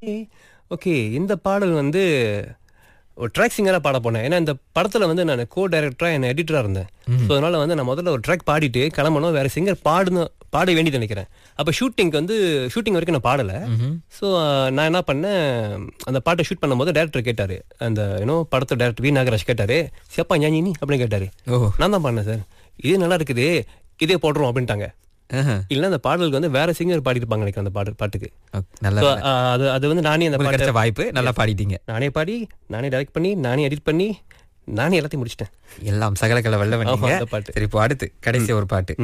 Okay, இந்த பாடல் வந்து ஒரு ட்ராக் சிங்கராக பாட போனேன். ஏன்னா இந்த படத்தில் வந்து நான் கோ டைரக்டராக என்ன எடிட்டராக இருந்தேன். ஸோ அதனால வந்து நான் முதல்ல ஒரு ட்ராக் பாடிட்டு கிளம்பணும், வேற சிங்கர் பாட வேண்டியது நினைக்கிறேன். அப்போ ஷூட்டிங் வரைக்கும் நான் பாடலை. ஸோ நான் என்ன பண்ணேன், அந்த பாட்டை ஷூட் பண்ணும்போது டேரக்டர் கேட்டார், அந்த படத்தை டேரக்டர் வி நாகராஜ் கேட்டார், சியப்பா ஞானி அப்படின்னு கேட்டார். நான் தான் பண்ணேன், சார் இது நல்லா இருக்குது, இதே போடுறோம் அப்படின்ட்டாங்க. இல்ல அந்த பாடலுக்கு வந்து வேற சிங்கர் பாடிருப்பாங்க நினைக்கிறேன் அந்த பாட்டுக்கு. அது வந்து நானே அந்த பாட்டு வாய்ப்பு நல்லா பாடிட்டீங்க. நானே பாடி, நானே டைரக்ட் பண்ணி, நானே எடிட் பண்ணி, நானே எல்லாத்தையும் முடிச்சிட்டேன். எல்லாம் சகலகல வெல்ல வேண்டிய பாட்டு. சரி, இப்போ அடுத்து கடைசி ஒரு பாட்டு.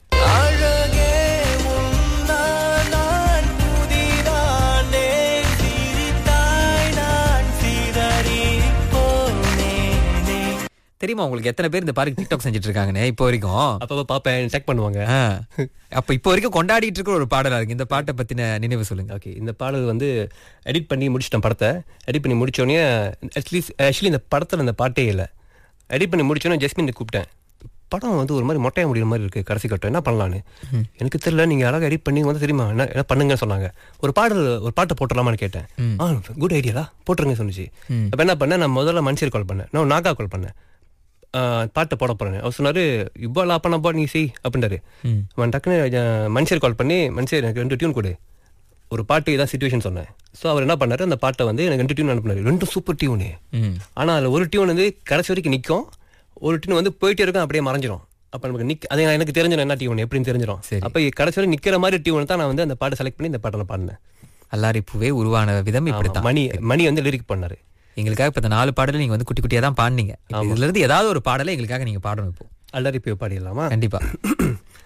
தெரியுமா உங்களுக்கு எத்தனை பேர் இந்த பாருக்கு டிக்டாக் செஞ்சுட்டு இருக்காங்கன்னு இப்போ வரைக்கும்? அப்ப பாப்பேன், டேக் பண்ணுவாங்க. அப்ப இப்போ வரைக்கும் கொண்டாடிட்டு இருக்கிற ஒரு பாடலா இருக்கு. இந்த பாட்டை பத்தின நினைவு சொல்லுங்க. ஓகே, இந்த பாடல் வந்து எடிட் பண்ணி முடிச்சிட்டேன். படத்தை எடிட் பண்ணி முடிச்சோடனே ஆக்சுவலி இந்த படத்துல இந்த பாட்டே இல்லை. எடிட் பண்ணி முடிச்சோடனே ஜஸ்மின் கூப்பிட்டேன். படம் வந்து ஒரு மாதிரி மொட்டையா முடிகிற மாதிரி இருக்கு, கடைசி கட்டம் என்ன பண்ணலான்னு எனக்கு தெரியல, நீங்க அழகாக எடிட் பண்ணி வந்து தெரியுமா என்ன பண்ணுங்கன்னு சொன்னாங்க. ஒரு பாட்டை போட்டுடலாமான்னு கேட்டேன். குட் ஐடியாலா, போட்டுருங்க சொன்னிச்சு. அப்ப என்ன பண்ணேன், நான் முதல்ல மன்சீர் கால் பண்ணேன், நான் நாகா கால் பண்ணேன், பாட்டை போட போறேன். அவர் சொன்னாரு, இவ்வளோ லாப்பா நீ செய் அப்படின்றாரு. டக்குன்னு மன்சீர் கால் பண்ணி, மன்சீர் எனக்கு 2 டியூன் கொடு, ஒரு பாட்டு இதான் சிச்சுவேஷன் சொன்னேன். ஸோ அவர் என்ன பண்ணாரு, அந்த பாட்டை வந்து எனக்கு 2 டியூன் அனுப்பினாரு. 2 super tune. ஆனால் அதில் ஒரு டியூன் வந்து கடைசி வரைக்கும் நிற்கும், ஒரு டியூன் வந்து போயிட்டே இருக்கும், அப்படியே மறைஞ்சிரும். அப்போ நமக்கு அது எனக்கு தெரிஞ்சிடும் என்ன டியூன் எப்படின்னு தெரிஞ்சிடும். அப்போ கடைசி வரை நிற்கிற மாதிரி டியூன் தான் நான் வந்து அந்த பாட்டை செலக்ட் பண்ணி இந்த பாட்டை நான் பாடினேன். அல்லாரிப்பூவே உருவான விதம் இப்படித்தான். மணி வந்து லிரிக் பண்ணாரு எங்களுக்காக. இப்போ இந்த 4 பாடலை நீங்க வந்து குட்டி குட்டியா தான் பாடினீங்க. இதுல இருந்து ஏதாவது ஒரு பாடலை எங்களுக்காக நீங்க பாடணும். இப்போ அல்லாரிப்பூவே பாடிடலாமா? கண்டிப்பா.